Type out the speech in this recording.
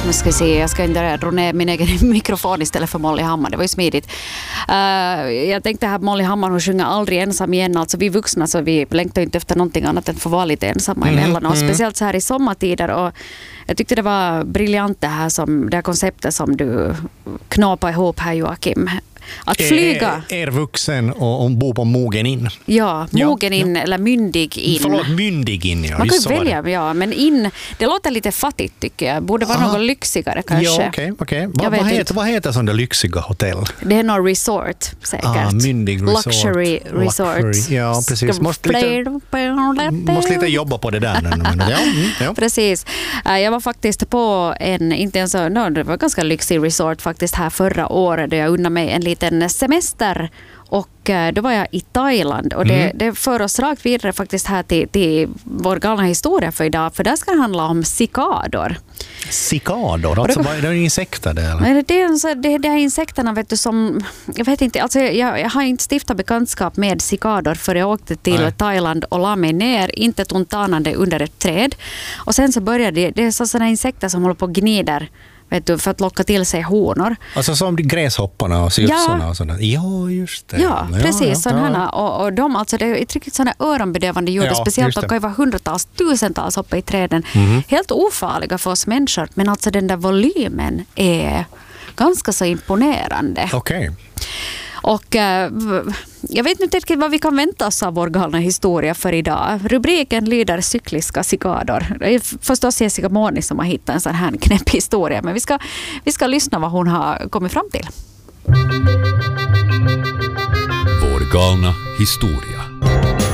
Nu ska vi se, jag ska inte dra ner min egen mikrofon istället för Molly Hammar. Det var ju smidigt. Jag tänkte här Molly Hammar, hon sjunger aldrig ensam igen. Alltså vi vuxna så vi längtar inte efter någonting annat än för att vara lite ensamma emellan. Och speciellt så här i sommartider. Och jag tyckte det var briljant det här konceptet som du knåpade ihop här, Joakim. Att flyga. Är vuxen och bo på mogen in. Ja, mogen in eller myndig in. Förlåt, myndig in. Ja. Man kan ju välja, ja, men in, det låter lite fattigt tycker jag. Borde vara något lyxigare kanske. Ja, okej. Vad heter sådana lyxiga hotell? Det är någon resort säkert. Myndig resort. Luxury resort. Ja, precis. Måste lite jobba på det där. Ja. Precis. Jag var faktiskt på det var ganska lyxig resort faktiskt här förra året då jag unnade mig en liten semester och då var jag i Thailand och det för oss rakt vidare faktiskt här till vår galna historia för idag, för där ska det handla om cikador. Cikador? Alltså det är insekter där? Men det är insekterna vet du, som, jag vet inte, alltså jag har inte stiftat bekantskap med cikador för jag åkte till Thailand och la mig ner, inte tuntanande under ett träd. Och sen så började det är sådana insekter som håller på och gnider, vet du, för att locka till sig honor. Alltså som gräshopparna och syrsorna och sådär. Ja, just det. Ja, precis. Sådana. Och de, alltså, det är ett riktigt sådana öronbedövande ljud. Ja, speciellt de kan ju vara hundratals, tusentals uppe i träden. Helt ofarliga för oss människor. Men alltså den där volymen är ganska så imponerande. Okej. Och jag vet inte riktigt vad vi kan vänta oss av vår galna historia för idag. Rubriken lyder cykliska cikador. Det är förstås Jessica Moni som har hittat en sån här knäpp historia. Men vi ska lyssna vad hon har kommit fram till. Vår galna historia.